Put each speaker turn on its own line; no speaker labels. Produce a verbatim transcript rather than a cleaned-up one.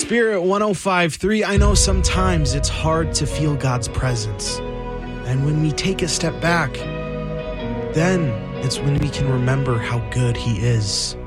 Spirit one oh five point three, I know sometimes it's hard to feel God's presence. And when we take a step back, then it's when we can remember how good He is.